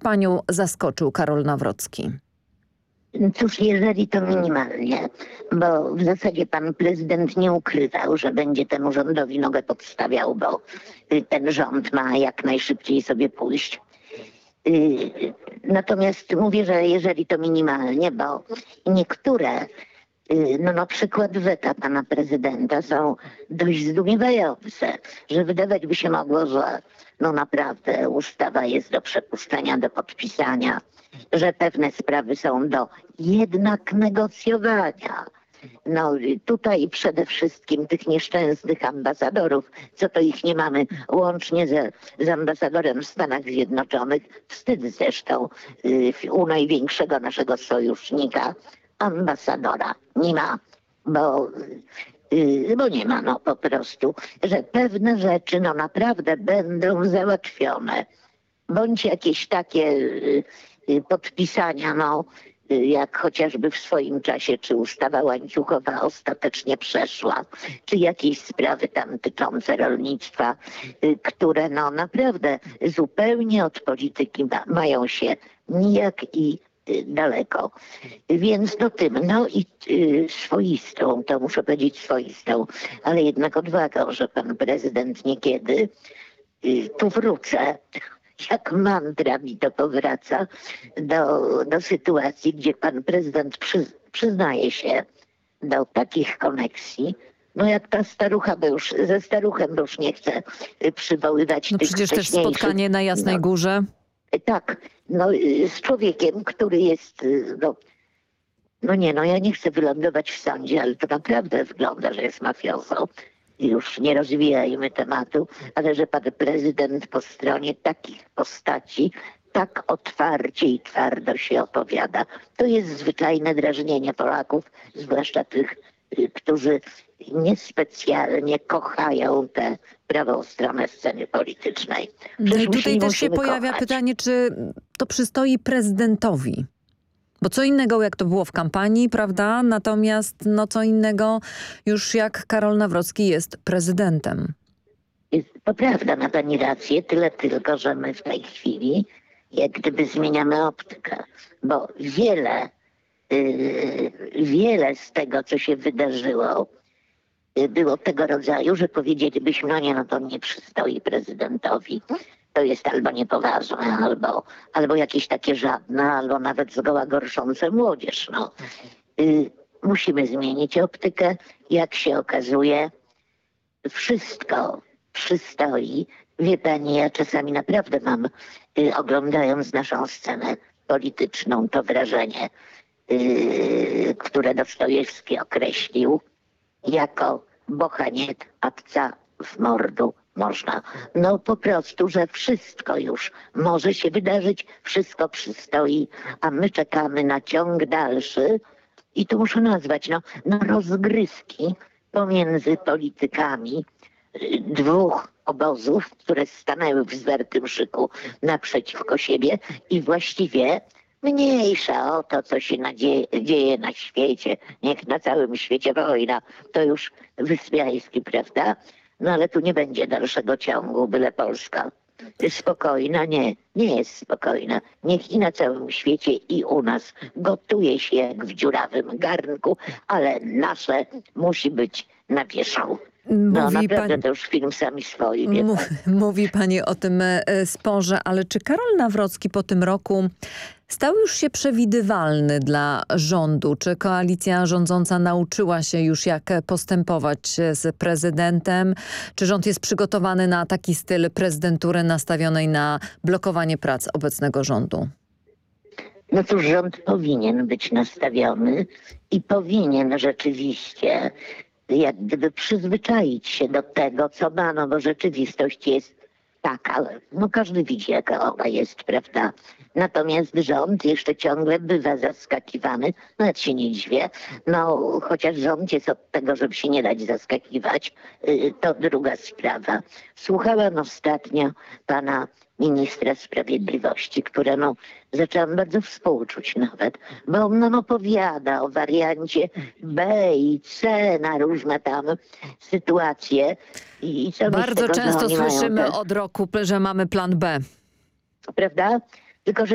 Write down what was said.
panią zaskoczył Karol Nawrocki? Cóż, jeżeli to minimalnie, bo w zasadzie pan prezydent nie ukrywał, że będzie temu rządowi nogę podstawiał, bo ten rząd ma jak najszybciej sobie pójść. Natomiast mówię, że jeżeli to minimalnie, bo niektóre, no na przykład weta pana prezydenta są dość zdumiewające, że wydawać by się mogło, że no naprawdę ustawa jest do przepuszczenia, do podpisania, że pewne sprawy są do jednak negocjowania. No tutaj przede wszystkim tych nieszczęsnych ambasadorów, co to ich nie mamy, łącznie z ambasadorem w Stanach Zjednoczonych, wstyd zresztą, u największego naszego sojusznika ambasadora nie ma, bo nie ma, no po prostu, że pewne rzeczy no naprawdę będą załatwione, bądź jakieś takie podpisania, no jak chociażby w swoim czasie, czy ustawa łańcuchowa ostatecznie przeszła, czy jakieś sprawy tam tyczące rolnictwa, które no naprawdę zupełnie od polityki mają się nijak i daleko. Więc no tym, no i swoistą, to muszę powiedzieć swoistą, ale jednak odwagą, że pan prezydent niekiedy, tu wrócę, jak mantra mi to powraca do sytuacji, gdzie pan prezydent przyznaje się do takich koneksji, no jak ta starucha, bo już ze staruchem, bo już nie chcę przywoływać no tych przecież też spotkanie na Jasnej Górze. Tak, no z człowiekiem, który jest, no ja nie chcę wylądować w sądzie, ale to naprawdę wygląda, że jest mafiozą. Już nie rozwijajmy tematu, ale że pan prezydent po stronie takich postaci tak otwarcie i twardo się opowiada. To jest zwyczajne drażnienie Polaków, zwłaszcza tych, którzy niespecjalnie kochają tę prawą stronę sceny politycznej. No i tutaj też się pojawia pytanie, czy to przystoi prezydentowi? Bo co innego jak to było w kampanii, prawda? Natomiast no co innego już jak Karol Nawrocki jest prezydentem. To prawda, ma pani rację, tyle tylko, że my w tej chwili jak gdyby zmieniamy optykę, bo wiele z tego, co się wydarzyło, było tego rodzaju, że powiedzielibyśmy, no nie, no to nie przystoi prezydentowi. To jest albo niepoważne, albo jakieś takie żadne, albo nawet zgoła gorszące młodzież. No. Musimy zmienić optykę. Jak się okazuje, wszystko przystoi. Wie pani, ja czasami naprawdę mam, oglądając naszą scenę polityczną, to wrażenie, które Dostojewski określił jako bochaniec atca w mordu można. No po prostu, że wszystko już może się wydarzyć, wszystko przystoi, a my czekamy na ciąg dalszy i tu muszę nazwać, no rozgrywki pomiędzy politykami dwóch obozów, które stanęły w zwertym szyku naprzeciwko siebie i właściwie mniejsza o to, co się dzieje na świecie. Niech na całym świecie wojna. To już Wyspiański, prawda? No ale tu nie będzie dalszego ciągu, byle Polska spokojna. Nie jest spokojna. Niech i na całym świecie, i u nas gotuje się jak w dziurawym garnku, ale nasze musi być na wierzchu. No naprawdę to już film sami swoi. Mówi pani o tym sporze, ale czy Karol Nawrocki po tym roku stał już się przewidywalny dla rządu? Czy koalicja rządząca nauczyła się już jak postępować z prezydentem? Czy rząd jest przygotowany na taki styl prezydentury nastawionej na blokowanie prac obecnego rządu? No cóż, rząd powinien być nastawiony i powinien rzeczywiście jak gdyby przyzwyczaić się do tego, co ma, no bo rzeczywistość jest taka, no każdy widzi, jaka ona jest, prawda? Natomiast rząd jeszcze ciągle bywa zaskakiwany, nawet się nie dziwię, no chociaż rząd jest od tego, żeby się nie dać zaskakiwać, to druga sprawa. Słuchałam ostatnio pana ministra sprawiedliwości, któremu zaczęłam bardzo współczuć nawet, bo on opowiada o wariancie B i C na różne tam sytuacje. I co bardzo z tego, często słyszymy od roku, że mamy plan B. Prawda? Tylko, że